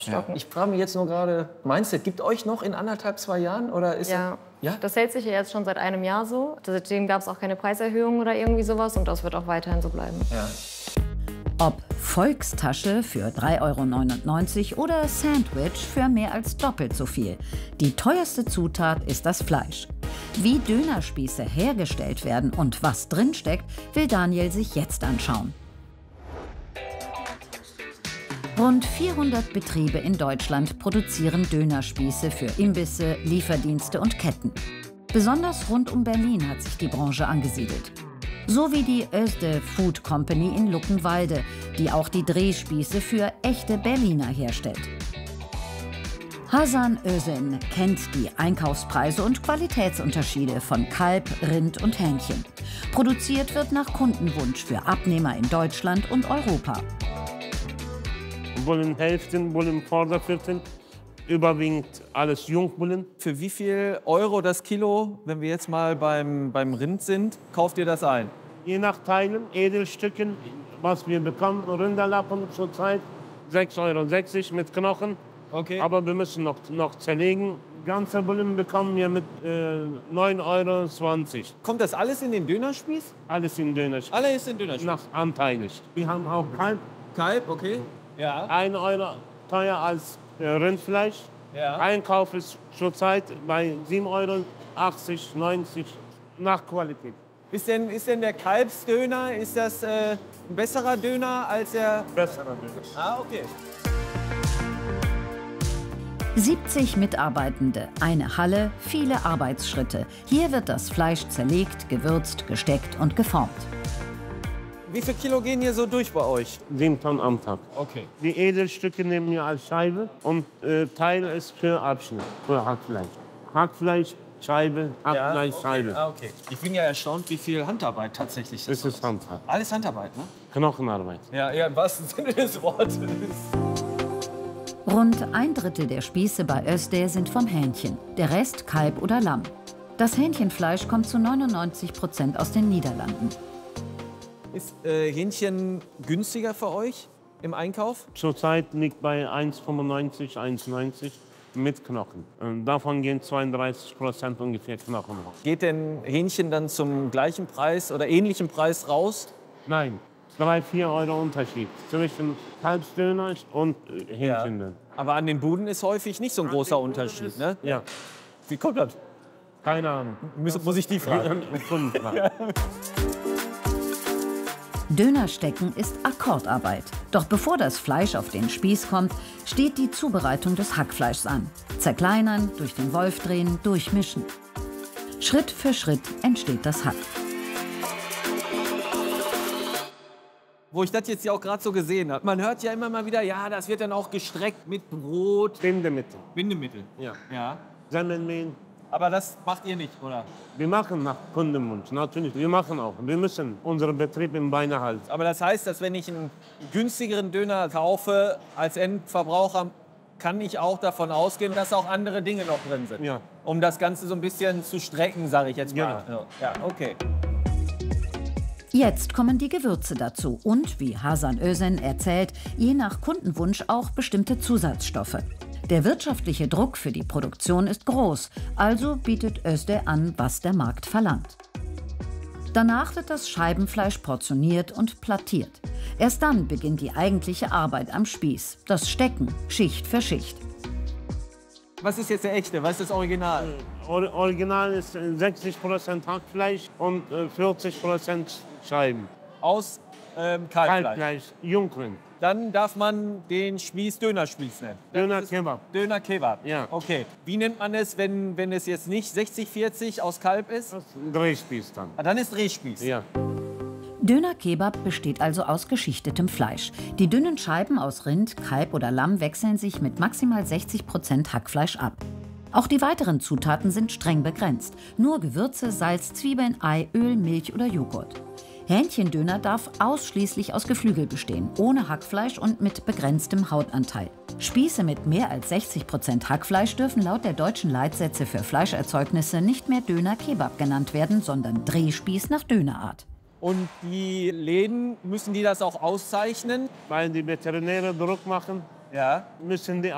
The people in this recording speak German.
stocken. Ich frage mich jetzt nur gerade, meinst du, gibt euch noch in 1,5, 2 Jahren? Oder ist Ja. Ja? Das hält sich ja jetzt schon seit einem Jahr so. Seitdem gab es auch keine Preiserhöhung oder irgendwie sowas und das wird auch weiterhin so bleiben. Ja. Ob Volkstasche für 3,99 € oder Sandwich für mehr als doppelt so viel. Die teuerste Zutat ist das Fleisch. Wie Dönerspieße hergestellt werden und was drinsteckt, will Daniel sich jetzt anschauen. Rund 400 Betriebe in Deutschland produzieren Dönerspieße für Imbisse, Lieferdienste und Ketten. Besonders rund um Berlin hat sich die Branche angesiedelt. So wie die Özde Food Company in Luckenwalde, die auch die Drehspieße für echte Berliner herstellt. Hasan Özen kennt die Einkaufspreise und Qualitätsunterschiede von Kalb, Rind und Hähnchen. Produziert wird nach Kundenwunsch für Abnehmer in Deutschland und Europa. Bullenhälften, Bullenvorderviertel, überwiegend alles Jungbullen. Für wie viel Euro das Kilo, wenn wir jetzt mal beim Rind sind, kauft ihr das ein? Je nach Teilen, Edelstücken, was wir bekommen, Rinderlappen zurzeit 6,60 € mit Knochen. Okay. Aber wir müssen noch zerlegen. Ganze Bullen bekommen wir mit 9,20 €. Kommt das alles in den Dönerspieß? Alles in Dönerspieß. Alles in Dönerspieß? Nach anteilig. Wir haben auch Kalb, Kalb, okay. Ja. 1 € teuer als Rindfleisch. Ja. Einkauf ist zurzeit bei 7,80 €, 90 € nach Qualität. Ist denn der Kalbsdöner, ist das ein besserer Döner als der... Besserer Döner. Ah, okay. 70 Mitarbeitende, eine Halle, viele Arbeitsschritte. Hier wird das Fleisch zerlegt, gewürzt, gesteckt und geformt. Wie viel Kilo gehen hier so durch bei euch? 7 Tonnen am Tag. Okay. Die Edelstücke nehmen wir als Scheibe und Teil ist für Abschnitt, für Hackfleisch. Hackfleisch, Scheibe, Hackfleisch, okay. Scheibe. Ah, okay. Ich bin ja erstaunt, wie viel Handarbeit tatsächlich Das ist Handarbeit. Alles Handarbeit, ne? Knochenarbeit. Ja, im wahrsten Sinne des Wortes. Rund 1/3 der Spieße bei Özde sind vom Hähnchen, der Rest Kalb oder Lamm. Das Hähnchenfleisch kommt zu 99% aus den Niederlanden. Ist Hähnchen günstiger für euch im Einkauf? Zurzeit liegt bei 1,95 €, 1,90 € mit Knochen. Und davon gehen 32% ungefähr Knochen raus. Geht denn Hähnchen dann zum gleichen Preis oder ähnlichen Preis raus? Nein, 3, 4 € Unterschied zwischen Kalbsdöner und Hähnchendöner. Aber an den Buden ist häufig nicht so ein großer Unterschied, ne? Ja, Wie kommt das? keine Ahnung. Muss ich die fragen? Dönerstecken ist Akkordarbeit. Doch bevor das Fleisch auf den Spieß kommt, steht die Zubereitung des Hackfleischs an. Zerkleinern, durch den Wolf drehen, durchmischen. Schritt für Schritt entsteht das Hack. Wo ich das jetzt ja auch gerade so gesehen habe. Man hört ja immer mal wieder, ja, das wird dann auch gestreckt mit Brot. Bindemittel. Bindemittel. Ja. Ja. Semmelmehl. Aber das macht ihr nicht, oder? Wir machen nach Kundenwunsch, natürlich. Wir machen auch. Wir müssen unseren Betrieb im Beine halten. Aber das heißt, dass wenn ich einen günstigeren Döner kaufe als Endverbraucher, kann ich auch davon ausgehen, dass auch andere Dinge noch drin sind. Ja. Um das Ganze so ein bisschen zu strecken, sage ich jetzt mal. Genau. Ja, okay. Jetzt kommen die Gewürze dazu und, wie Hasan Özen erzählt, je nach Kundenwunsch auch bestimmte Zusatzstoffe. Der wirtschaftliche Druck für die Produktion ist groß, also bietet Özde an, was der Markt verlangt. Danach wird das Scheibenfleisch portioniert und plattiert. Erst dann beginnt die eigentliche Arbeit am Spieß, das Stecken, Schicht für Schicht. Was ist jetzt der echte? Was ist das Original? Original ist 60% Hackfleisch und 40% Scheiben. Aus Kalbfleisch. Kalbfleisch, Jungrind. Dann darf man den Spieß Dönerspieß nennen. Döner Kebab. Döner Kebab. Ja. Okay. Wie nennt man es, wenn es jetzt nicht 60-40 aus Kalb ist? Das ist ein Drehspieß dann. Ah, dann ist Drehspieß. Ja. Döner Kebab besteht also aus geschichtetem Fleisch. Die dünnen Scheiben aus Rind, Kalb oder Lamm wechseln sich mit maximal 60% Hackfleisch ab. Auch die weiteren Zutaten sind streng begrenzt. Nur Gewürze, Salz, Zwiebeln, Ei, Öl, Milch oder Joghurt. Hähnchendöner darf ausschließlich aus Geflügel bestehen, ohne Hackfleisch und mit begrenztem Hautanteil. Spieße mit mehr als 60% Hackfleisch dürfen laut der deutschen Leitsätze für Fleischerzeugnisse nicht mehr Döner Kebab genannt werden, sondern Drehspieß nach Dönerart. Und die Läden, müssen die das auch auszeichnen? Weil die Veterinäre Druck machen, Ja. müssen die